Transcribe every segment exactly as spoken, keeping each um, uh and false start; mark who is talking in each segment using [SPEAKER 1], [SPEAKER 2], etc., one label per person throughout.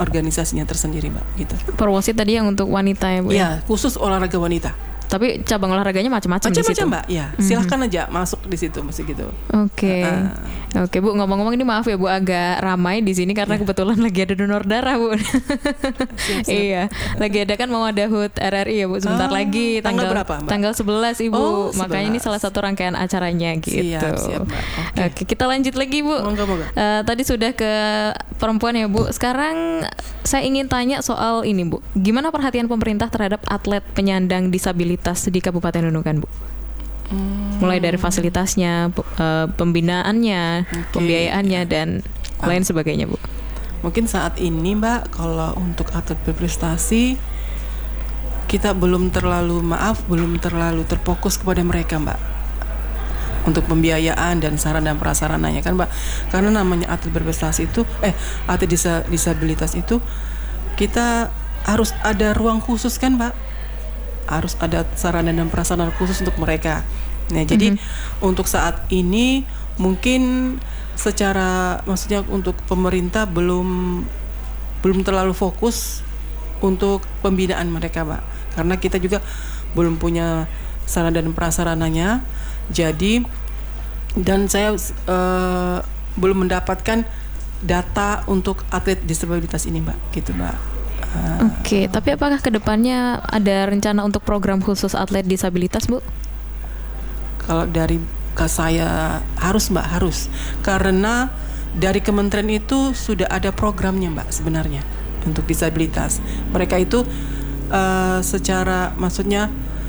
[SPEAKER 1] organisasinya tersendiri Mbak gitu.
[SPEAKER 2] Perwasit tadi yang untuk wanita ya Bu?
[SPEAKER 1] Iya, khusus olahraga wanita.
[SPEAKER 2] Tapi cabang olahraganya macam-macam di situ.
[SPEAKER 1] Macam-macam Mbak, ya. Silahkan mm-hmm. aja masuk di situ masih gitu.
[SPEAKER 2] Oke, okay. uh, oke okay, Bu, ngomong-ngomong ini maaf ya Bu, agak ramai di sini karena yeah. kebetulan lagi ada donor darah Bu. Siap, siap. Iya, lagi ada kan mau ada H U T R R I ya Bu, sebentar oh, lagi tanggal, tanggal berapa Mbak? Tanggal sebelas Ibu, oh, makanya ini salah satu rangkaian acaranya gitu. Siap, siap Mbak. Oke, okay. okay, kita lanjut lagi Bu. Moga, moga. Uh, tadi sudah ke perempuan ya Bu, sekarang saya ingin tanya soal ini Bu, gimana perhatian pemerintah terhadap atlet penyandang disabilitas di Kabupaten Nunukan Bu? Hmm. Mulai dari fasilitasnya, pembinaannya, okay. pembiayaannya dan ah. lain sebagainya Bu.
[SPEAKER 1] Mungkin saat ini Mbak, kalau untuk atlet berprestasi kita belum terlalu maaf, belum terlalu terfokus kepada mereka Mbak. Untuk pembiayaan dan sarana dan prasarananya kan Mbak. Karena namanya atlet berprestasi itu, eh atlet disa- disabilitas itu kita harus ada ruang khusus kan Mbak. Harus ada sarana dan prasarana khusus untuk mereka. Nah, mm-hmm. jadi untuk saat ini mungkin secara maksudnya untuk pemerintah belum belum terlalu fokus untuk pembinaan mereka, Mbak. Karena kita juga belum punya sarana dan prasarananya. Jadi dan saya uh, belum mendapatkan data untuk atlet disabilitas ini, Mbak. Gitu, Mbak.
[SPEAKER 2] Oke, okay, tapi apakah kedepannya ada rencana untuk program khusus atlet disabilitas, Bu?
[SPEAKER 1] Kalau dari ke saya harus, Mbak, harus. Karena dari kementerian itu sudah ada programnya, Mbak, sebenarnya untuk disabilitas. Mereka itu uh, secara, maksudnya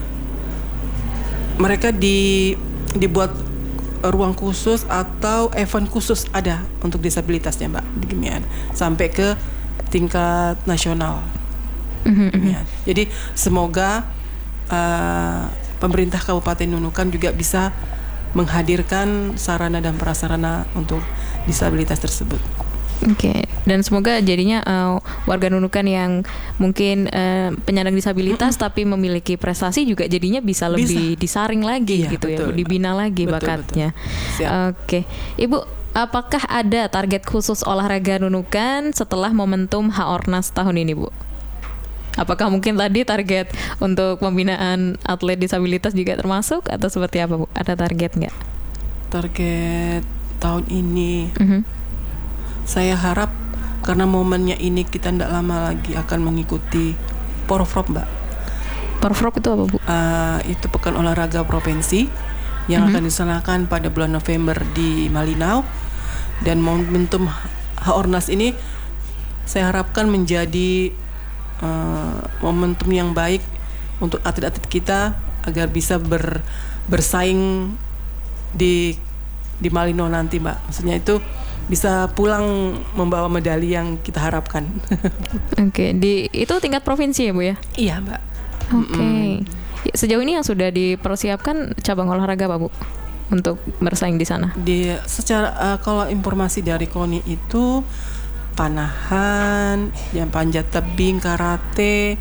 [SPEAKER 1] mereka di dibuat ruang khusus atau event khusus ada untuk disabilitasnya, Mbak, demikian sampai ke tingkat nasional. Mm-hmm. Ya. Jadi semoga uh, pemerintah Kabupaten Nunukan juga bisa menghadirkan sarana dan prasarana untuk disabilitas tersebut.
[SPEAKER 2] Oke, okay. Dan semoga jadinya uh, warga Nunukan yang mungkin uh, penyandang disabilitas mm-hmm. tapi memiliki prestasi juga jadinya bisa lebih bisa. disaring lagi iya, gitu betul, ya, dibina lagi betul, bakatnya. Oke, okay. Ibu, apakah ada target khusus olahraga Nunukan setelah momentum H-Ornas tahun ini, Bu? Apakah mungkin tadi target untuk pembinaan atlet disabilitas juga termasuk atau seperti apa, Bu? Ada target nggak?
[SPEAKER 1] Target tahun ini, mm-hmm. saya harap karena momennya ini kita tidak lama lagi akan mengikuti Porprov, Mbak.
[SPEAKER 2] Porprov itu apa, Bu?
[SPEAKER 1] Uh, itu pekan olahraga provinsi yang mm-hmm. akan dilaksanakan pada bulan November di Malinau. Dan momentum H-Ornas ini saya harapkan menjadi uh, momentum yang baik untuk atlet-atlet kita agar bisa ber, bersaing di di Malinau nanti, Mbak. Maksudnya itu bisa pulang membawa medali yang kita harapkan.
[SPEAKER 2] Oke, okay. Di itu tingkat provinsi ya, Bu ya?
[SPEAKER 1] Iya, Mbak.
[SPEAKER 2] Oke. Okay. Sejauh ini yang sudah dipersiapkan cabang olahraga apa, Bu? Untuk bersaing di sana? Di
[SPEAKER 1] secara uh, kalau informasi dari KONI itu panahan, yang panjat tebing, karate,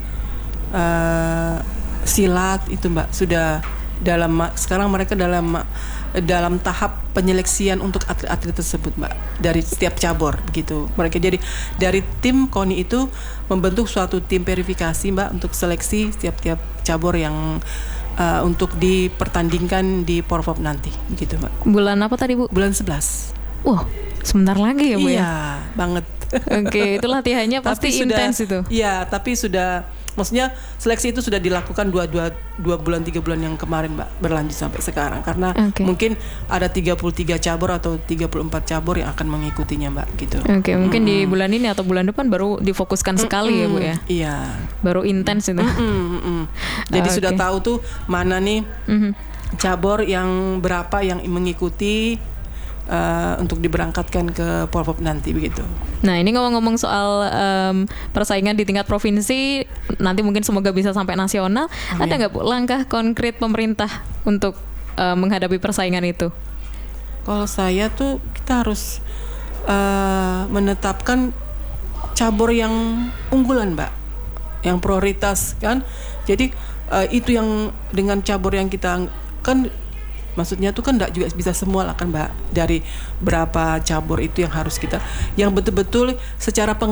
[SPEAKER 1] uh, silat itu Mbak sudah dalam sekarang mereka dalam dalam tahap penyeleksian untuk atlet-atlet tersebut, Mbak, dari setiap cabur begitu. Mereka jadi dari tim KONI itu membentuk suatu tim verifikasi, Mbak, untuk seleksi setiap-tiap cabur yang Uh, untuk dipertandingkan di Porprov nanti, begitu, Mbak.
[SPEAKER 2] Bulan apa tadi, Bu?
[SPEAKER 1] Bulan sebelas.
[SPEAKER 2] Wah, sebentar lagi ya, Bu?
[SPEAKER 1] Iya,
[SPEAKER 2] ya?
[SPEAKER 1] banget.
[SPEAKER 2] Oke, okay, itu latihannya pasti intens itu.
[SPEAKER 1] Iya, tapi sudah, maksudnya seleksi itu sudah dilakukan dua, dua, dua bulan, tiga bulan yang kemarin, Mbak, berlanjut sampai sekarang. Karena okay. mungkin ada tiga puluh tiga cabur atau tiga puluh empat cabur yang akan mengikutinya, Mbak, gitu.
[SPEAKER 2] Oke, okay, mungkin mm-hmm. di bulan ini atau bulan depan baru difokuskan mm-hmm. sekali ya, Bu ya?
[SPEAKER 1] Iya.
[SPEAKER 2] Baru intens itu.
[SPEAKER 1] Mm-hmm. Jadi okay. sudah tahu tuh mana nih mm-hmm. cabur yang berapa yang mengikuti Uh, untuk diberangkatkan ke Porprov nanti begitu.
[SPEAKER 2] Nah, ini ngomong-ngomong soal um, persaingan di tingkat provinsi, nanti mungkin semoga bisa sampai nasional. Amin. Ada nggak, Bu, langkah konkret pemerintah untuk uh, menghadapi persaingan itu?
[SPEAKER 1] Kalau saya tuh kita harus uh, menetapkan cabur yang unggulan, Mbak, yang prioritas kan. Jadi uh, itu yang dengan cabur yang kita kan. Maksudnya tuh kan enggak juga bisa semua lah kan, Mbak. Dari berapa cabur itu yang harus kita, yang betul-betul secara peng